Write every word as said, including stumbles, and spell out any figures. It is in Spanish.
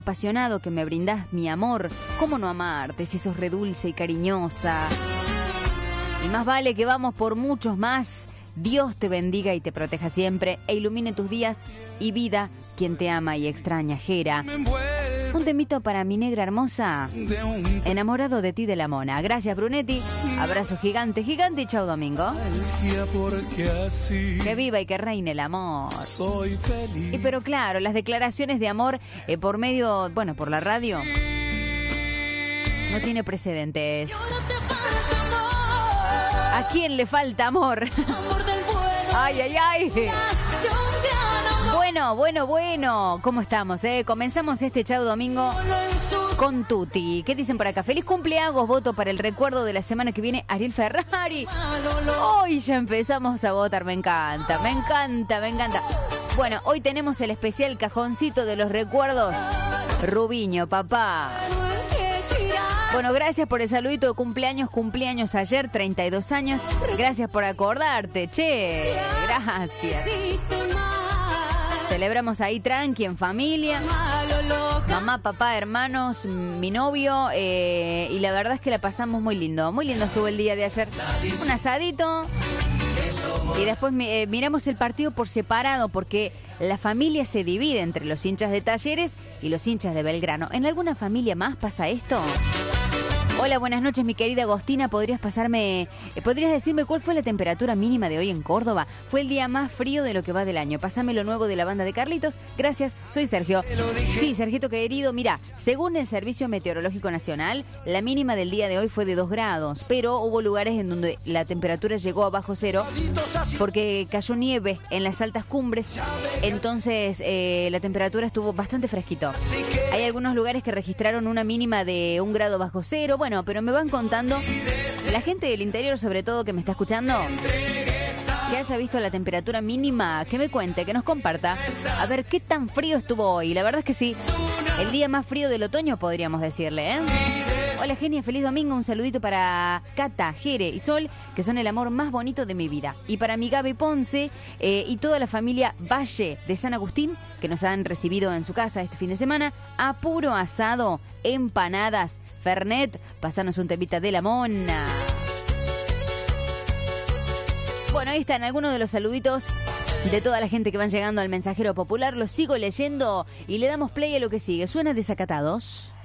apasionado que me brindás mi amor. ¿Cómo no amarte si sos redulce y cariñosa? Y más vale que vamos por muchos más. Dios te bendiga y te proteja siempre e ilumine tus días y vida, quien te ama y extraña, Jera. Un temito para mi negra hermosa, enamorado de ti de la mona. Gracias, Brunetti. Abrazo gigante, gigante y chau, Domingo. Que viva y que reine el amor. Soy feliz. Y pero claro, las declaraciones de amor eh, por medio, bueno, por la radio, no tiene precedentes. ¿A quién le falta amor? Ay, ay, ay. Bueno, bueno, bueno. ¿Cómo estamos, eh? Comenzamos este Chau Domingo con Tuti. ¿Qué dicen por acá? Feliz cumpleaños, voto para el recuerdo de la semana que viene, Ariel Ferrari. Hoy ya empezamos a votar, me encanta, me encanta, me encanta. Bueno, hoy tenemos el especial cajoncito de los recuerdos. Rubiño, papá. Bueno, gracias por el saludito de cumpleaños, cumpleaños ayer, treinta y dos años. Gracias por acordarte, che. Gracias. Celebramos ahí tranqui, en familia. Mamá, papá, hermanos, mi novio. Eh, y la verdad es que la pasamos muy lindo. Muy lindo estuvo el día de ayer. Un asadito. Y después eh, miramos el partido por separado porque la familia se divide entre los hinchas de Talleres y los hinchas de Belgrano. ¿En alguna familia más pasa esto? Hola, buenas noches, mi querida Agostina. ¿Podrías pasarme, eh, podrías decirme cuál fue la temperatura mínima de hoy en Córdoba? Fue el día más frío de lo que va del año. Pásame lo nuevo de la banda de Carlitos. Gracias, soy Sergio. Sí, Sergito querido, mira, según el Servicio Meteorológico Nacional, la mínima del día de hoy fue de dos grados, pero hubo lugares en donde la temperatura llegó a bajo cero porque cayó nieve en las altas cumbres, entonces eh, la temperatura estuvo bastante fresquito. Hay algunos lugares que registraron una mínima de un grado bajo cero. Bueno, pero me van contando, la gente del interior sobre todo que me está escuchando, que haya visto la temperatura mínima, que me cuente, que nos comparta, a ver qué tan frío estuvo hoy. La verdad es que sí, el día más frío del otoño podríamos decirle, ¿eh? Hola genia, feliz domingo, un saludito para Cata, Jere y Sol, que son el amor más bonito de mi vida. Y para mi Gaby Ponce eh, y toda la familia Valle de San Agustín, que nos han recibido en su casa este fin de semana, a puro asado, empanadas, Fernet, pasanos un temita de la mona. Bueno, ahí están algunos de los saluditos de toda la gente que van llegando al Mensajero Popular. Los sigo leyendo y le damos play a lo que sigue. ¿Suena Desacatados?